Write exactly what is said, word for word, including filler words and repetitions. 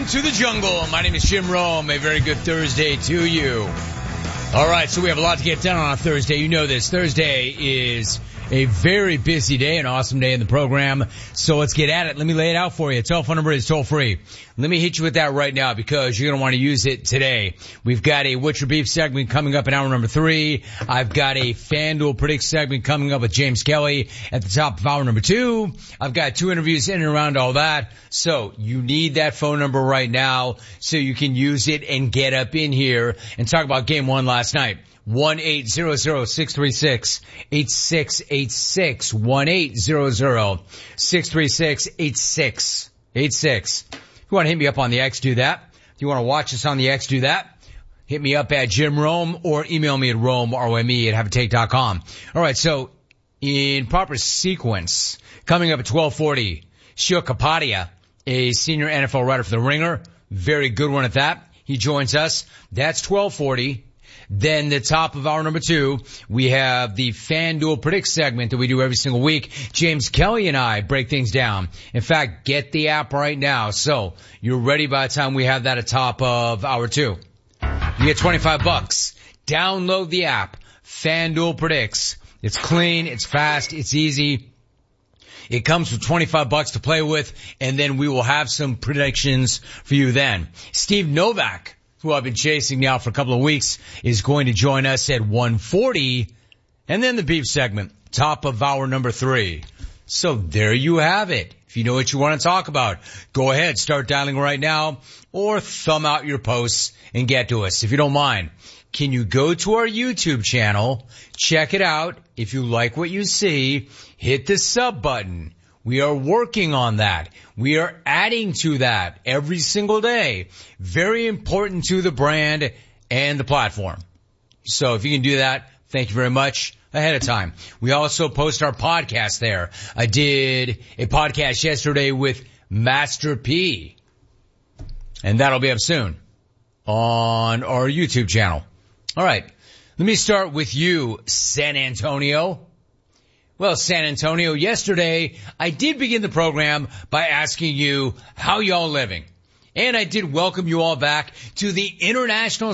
Welcome to the jungle. My name is Jim Rome. A very good Thursday to you. All right, so we have a lot to get done on a Thursday. You know this. Thursday is a very busy day, an awesome day in the program. So let's get at it. Let me lay it out for you. Telephone number is toll free. Let me hit you with that right now because you're going to want to use it today. We've got a What's Your Beef segment coming up in hour number three. I've got a FanDuel Predict segment coming up with James Kelly at the top of hour number two. I've got two interviews in and around all that. So you need that phone number right now so you can use it and get up in here and talk about game one last night. one eight hundred six three six eight six eight six. one eight hundred six three six eight six eight six. If you want to hit me up on the X, do that. If you want to watch us on the X, do that. Hit me up at Jim Rome or email me at Rome, R O M E, at have a take dot com. All right, so in proper sequence, coming up at twelve forty, Sheil Kapadia, a senior N F L writer for The Ringer. Very good one at that. He joins us. That's twelve forty. Then the top of hour number two, we have the FanDuel Predict segment that we do every single week. James Kelly and I break things down. In fact, get the app right now. So you're ready by the time we have that at top of hour two. You get twenty-five bucks. Download the app. FanDuel Predicts. It's clean. It's fast. It's easy. It comes with twenty-five bucks to play with, and then we will have some predictions for you then. Steve Novak, who I've been chasing now for a couple of weeks, is going to join us at one forty. And then the beef segment, top of hour number three. So there you have it. If you know what you want to talk about, go ahead, start dialing right now, or thumb out your posts and get to us. If you don't mind, can you go to our YouTube channel, check it out. If you like what you see, hit the sub button. We are working on that. We are adding to that every single day. Very important to the brand and the platform. So if you can do that, thank you very much ahead of time. We also post our podcast there. I did a podcast yesterday with Master P, and that'll be up soon on our YouTube channel. All right. Let me start with you, San Antonio. Well, San Antonio, yesterday I did begin the program by asking you how y'all living. And I did welcome you all back to the International